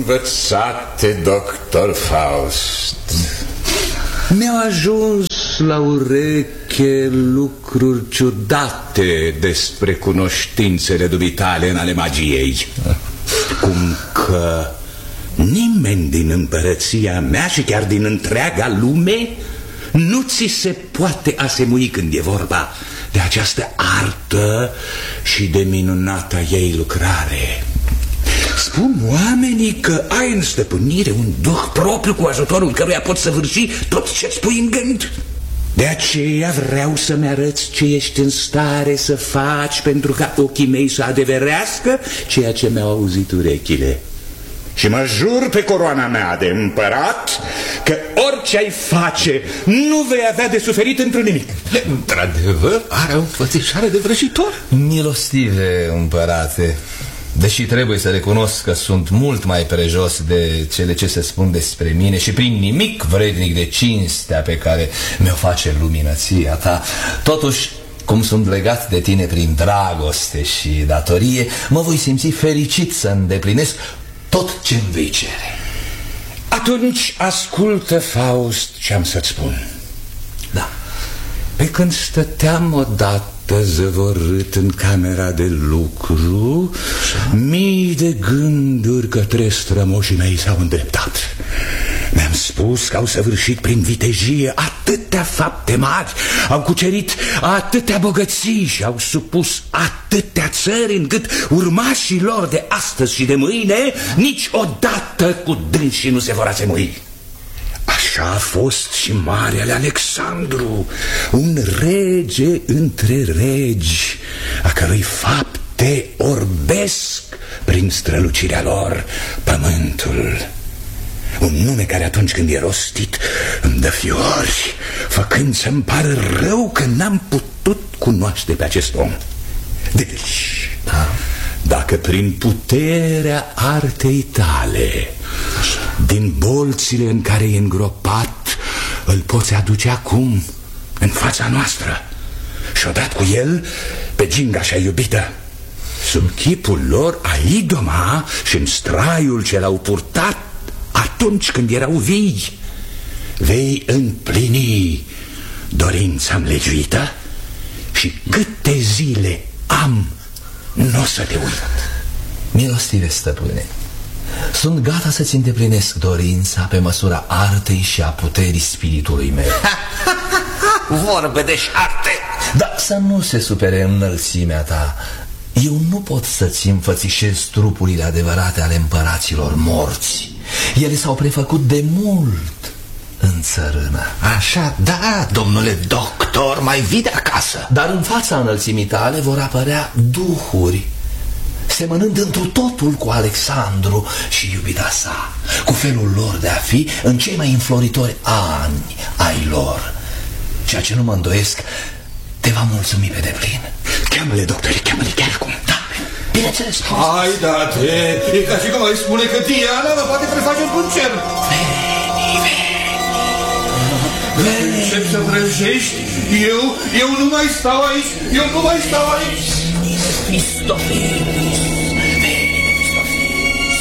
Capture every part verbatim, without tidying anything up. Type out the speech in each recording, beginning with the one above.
învățate, doctor Faust. Mi-au ajuns la ureche lucruri ciudate despre cunoștințele dubitale în ale magiei. Cum că nimeni din împărăția mea și chiar din întreaga lume nu ți se poate asemui când e vorba de această artă și de minunata ei lucrare. Spun oamenii că ai în stăpânire un duh propriu cu ajutorul căruia poți săvârși tot ce-ți pui în gând. De aceea vreau să-mi arăți ce ești în stare să faci pentru ca ochii mei să adeverească ceea ce mi-au auzit urechile. Și mă jur pe coroana mea de împărat că orice ai face nu vei avea de suferit într-un nimic. Într-adevăr, are o înfățișare de vrăjitor. Milostive, împărate, deși trebuie să recunosc că sunt mult mai prejos de cele ce se spun despre mine și prin nimic vrednic de cinstea pe care mi-o face luminăția ta, totuși, cum sunt legat de tine prin dragoste și datorie, mă voi simți fericit să îndeplinesc tot ce-mi vei cere. Atunci ascultă, Faust, ce-am să-ți spun. Da. Pe când stăteam odată zăvorât în camera de lucru, mii de gânduri către strămoșii mei s-au îndreptat. Mi-am spus că au săvârșit prin vitejie atâtea fapte mari, au cucerit atâtea bogății și au supus atâtea țări, încât urmașii lor de astăzi și de mâine niciodată cu dânsii nu se vor asemui. Așa a fost și marele Alexandru, un rege între regi, a cărui fapte orbesc prin strălucirea lor pământul. Un nume care atunci când e rostit îmi dă fiori, făcând să-mi pară rău că n-am putut cunoaște pe acest om. Deci, da, dacă prin puterea artei tale, din bolțile în care e îngropat, îl poți aduce acum în fața noastră și odată cu el pe gingașa iubită, sub chipul lor a idoma și în straiul ce l-au purtat atunci când erau vii, vei împlini dorința-mi legiuită și câte zile am n-o să te uit. Milostive stăpâne, sunt gata să-ți îndeplinesc dorința pe măsura artei și a puterii spiritului meu. Vorbe de șarte. Dar să nu se supere înălțimea ta. Eu nu pot să-ți înfățișez trupurile adevărate ale împăraților morți. Ele s-au prefăcut de mult în țărână. Așa, da, domnule doctor, mai vii de acasă. Dar în fața înălțimii tale vor apărea duhuri, semănând întru totul cu Alexandru și iubita sa, cu felul lor de a fi în cei mai înfloritori ani ai lor. Ceea ce nu mă îndoiesc te va mulțumi pe deplin. Cheamă-le, doctore, cheamă-le chiar acum. Da, bineînțeles. Hai, da-te, e ca și cum ai spune că Diana mă poate preface într-un cer. Veni, veni, veni. Încep să vrăjești? Eu, eu nu mai stau aici, eu nu mai stau aici. Mistofis, veni, Mistofis.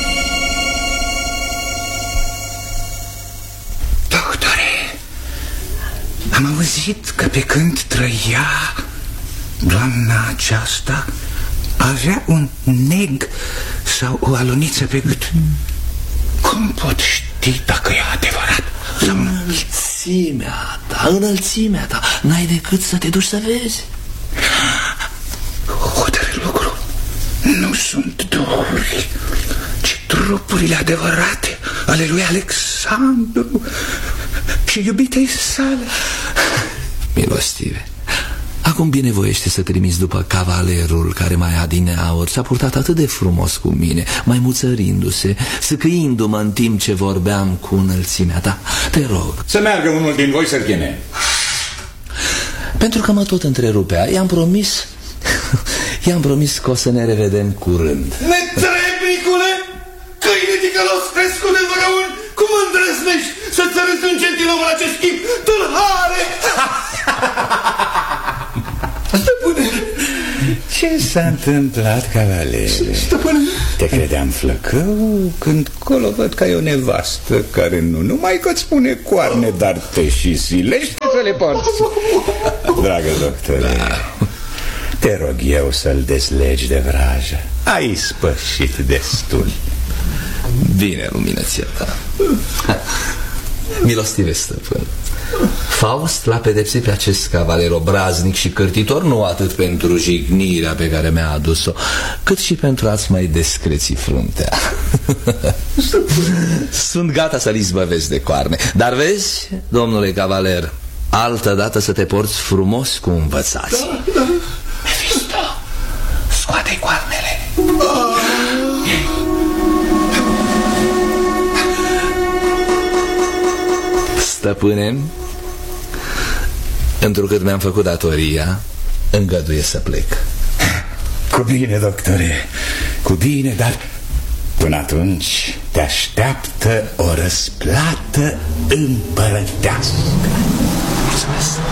Doctore, am auzit că pe când trăia doamna aceasta avea un neg sau o aluniță pe gât. Cum pot ști dacă e adevărat? Înălțimea ta, înălțimea ta, n-ai decât să te duci să vezi. Hotărât lucru. Nu sunt duhuri, ci trupurile adevărate ale lui Alexandru și iubitei sale. Milostive, acum binevoiește să trimiți după cavalerul care mai adineauri s-a purtat atât de frumos cu mine, mai muțărindu-se, sâcâindu-mă în timp ce vorbeam cu înălțimea ta. Te rog. Să meargă unul din voi să-l cheme. Pentru că mă tot întrerupea, i-am promis I-am promis că o să ne revedem curând. Netrebnicule, câine ticălos crescut de văgăuni, cum îndrăznești să-ți arăți un gentilom în acest chip, tâlhare? Stăpâne! Ce s-a întâmplat, cavalere? Stăpâne! Te Te credeam flăcău când colo văd că ai o nevastă care nu numai că-ți pune coarne, dar te și silește să le porți. Dragă doctore, te rog eu să-l deslegi de vrajă. Ai spășit destul. Bine, luminăția ta. Milostive stăpân, Faust l-a pedepsit pe acest cavaler obraznic și cârtitor nu atât pentru jignirea pe care mi-a adus-o, cât și pentru a-ți mai descreți fruntea. Sunt gata să-l izbăvesc de coarne. Dar vezi, domnule cavaler, altădată să te porți frumos cu învățații. Da, da. Mefisto, scoate-i coarnele. Stăpâne, întrucât mi-am făcut datoria, îngăduie să plec. Cu bine, doctore, cu bine, dar până atunci te așteaptă o răsplată împărătească. Mulțumesc.